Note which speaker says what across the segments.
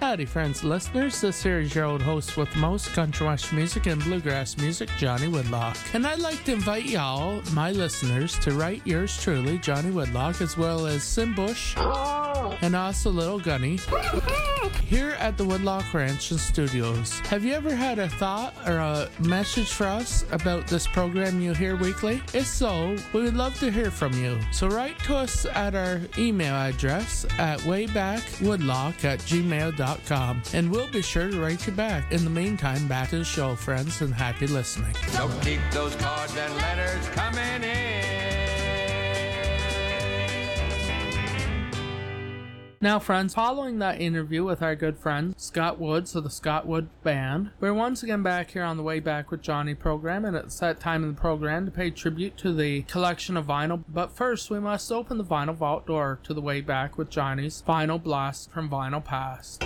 Speaker 1: Howdy friends and listeners, this here is your old host with the most country western music and bluegrass music, Johnny Whitlock. And I'd like to invite y'all, my listeners, to write yours truly, Johnny Whitlock, as well as Sim Bush and also Little Gunny, here at the Whitlock Ranch and Studios. Have you ever had a thought or a message for us about this program you hear weekly? If so, we would love to hear from you. So write to us at our email address at waybackwhitlock@gmail.com, and we'll be sure to write you back. In the meantime, back to the show, friends, and happy listening.
Speaker 2: So keep those cards and letters coming in.
Speaker 1: Now, friends, following that interview with our good friend Scott Woods of the Scott Wood Band, we're once again back here on the Way Back with Johnny program, and it's that time in the program to pay tribute to the collection of vinyl. But first, we must open the vinyl vault door to the Way Back with Johnny's Vinyl Blast from Vinyl Past.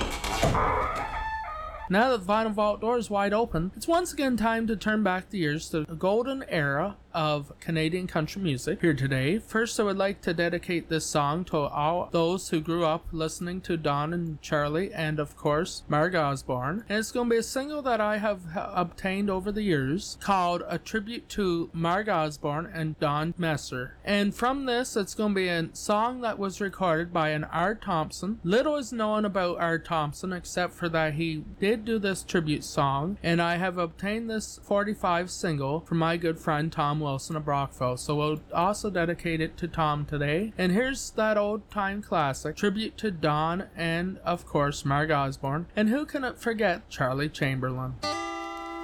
Speaker 1: Now that the Vinyl Vault door is wide open, it's once again time to turn back the years to the golden era of Canadian country music here today. First, I would like to dedicate this song to all those who grew up listening to Don and Charlie and, of course, Marg Osborne. And it's going to be a single that I have obtained over the years called A Tribute to Marg Osborne and Don Messer. And from this, it's going to be a song that was recorded by an R. Thompson. Little is known about R. Thompson except for that he did do this tribute song, and I have obtained this 45 single from my good friend Tom Wilson of Brockville, so we'll also dedicate it to Tom today. And here's that old time classic, tribute to Don and of course Marg Osborne, and who can forget Charlie Chamberlain.